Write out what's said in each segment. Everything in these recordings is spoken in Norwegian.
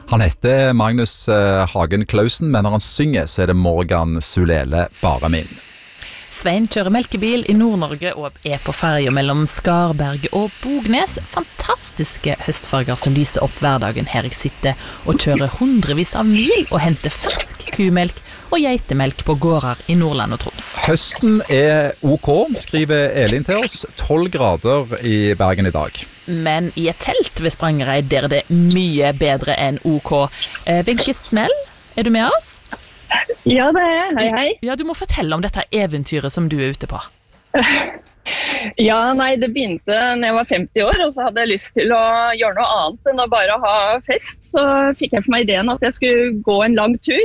Han heter Magnus Hagen Klausen, men når han synger så det Morgan Sulele Bare min. Svein kjører melkebil i Nord-Norge og på ferja mellom Skarberg og Bognes. Fantastiske høstfarger som lyser opp hverdagen her jeg sitter og kjører hundrevis av mil og henter fersk kumelk og geitemelk på gårder i Nordland og Troms. Høsten ok, skriver Elin til oss. 12 grader i Bergen i dag. Men i et telt ved Sprangereid der det mye bedre enn ok. Wenche Snell, du med oss? Ja, det Hei, hei. Ja, du må fortelle om dette eventyret som du ute på. Ja, nei, det begynte når jeg var 50 år, og så hadde jeg lyst til å gjøre noe annet enn å bare ha fest. Så fikk jeg for meg ideen at jeg skulle gå en lang tur.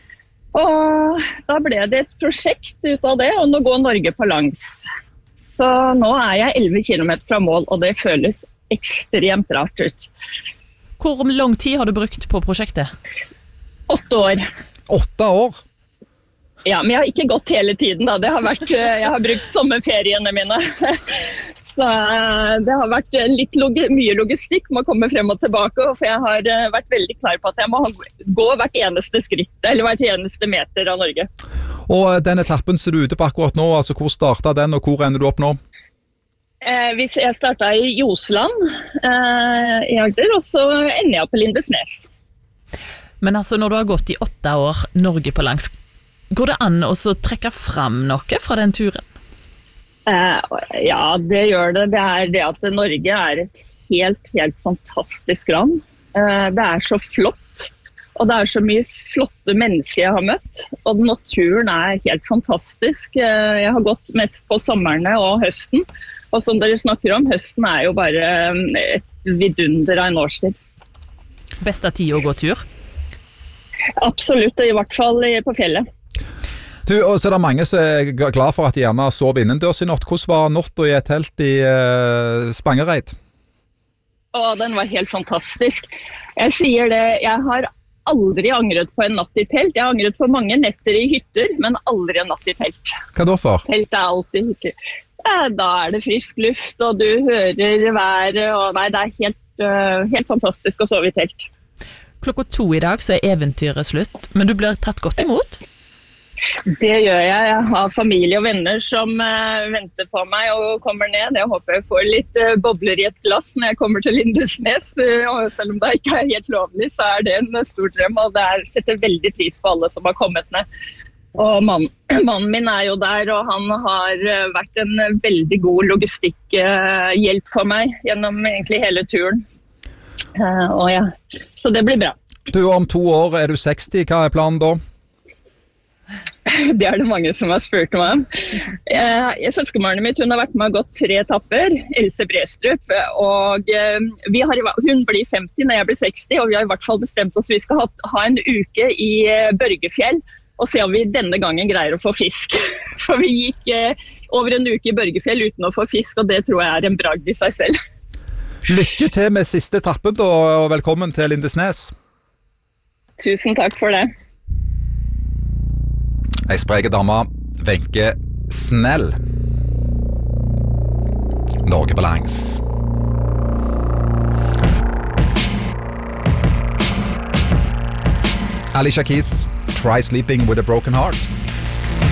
Og da ble det et prosjekt ut av det, og nå går Norge på langs. Så nå jeg 11 kilometer fra mål, og det føles ekstremt rart ut. Hvor lang tid har du brukt på prosjektet? 8 år. 8 år? Ja, men jeg har ikke gått hele tiden da. Jeg har brukt sommerferiene mine. Så det har vært mye logistikk med å komme frem og tilbake, for jeg har vært veldig klar på at jeg må gå hvert eneste skritt, eller hvert eneste meter av Norge. Og den etappen som du ute på akkurat nå, altså hvor startet den, og hvor ender du opp nå? Jeg startet i Josland i Agder, og så ender jeg på Lindesnes. Men altså, når du har gått i 8 år Norge på langs, går det an å trekke fram noe fra den turen? Ja, det gjør det. Det det at Norge et helt fantastisk land. Det så flott, og det så mye flotte mennesker jeg har møtt. Og naturen helt fantastisk. Jeg har gått mest på sommerne og høsten. Og som dere snakker om, høsten jo bare et vidunder av en årstid. Beste tid å gå tur? Absolutt, i hvert fall på fjellet. Du, og så det mange som glad for at de gjerne sov innendørs i natt. Hvordan var natta i et telt i Spangereid? Den var helt fantastisk. Jeg sier det, jeg har aldri angret på en natt i telt. Jeg har angret på mange netter i hytter, men aldri en natt i telt. Hva da for? Telt alltid hytter. Da det frisk luft, og du hører været, og nei, det helt fantastisk å sove i telt. 2:00 i dag så eventyret slutt, men du blir tatt godt imot? Det gjør jeg. Jeg har familie og venner som venter på meg og kommer ned. Jeg håper jeg får litt bobler i et glass når jeg kommer til Lindesnes. Og selv om det ikke helt lovlig, så det en stor drøm, og det setter veldig pris på alle som har kommet ned. Og mannen min jo der, og han har vært en veldig god logistikkhjelp for meg gjennom egentlig hele turen. Så det blir bra. Du, om 2 år du 60, hva planen da? Det det mange som har spurt meg om. Søskenbarnet mitt, hun har vært med og gått 3 etapper, Else Brestrup, og hun blir 50 når jeg blir 60, og vi har i hvert fall bestemt oss vi skal ha en uke i Børgefjell, og se om vi denne gangen greier å få fisk. For vi gikk over en uke i Børgefjell uten å få fisk, og det tror jeg en bragd i seg selv. Lykke til med siste etappen da, og velkommen til Lindesnes. Tusen takk for det. Ei spreke dame, Wenche Snell. Norge på langs. Alicia Keys, Try Sleeping with a Broken Heart.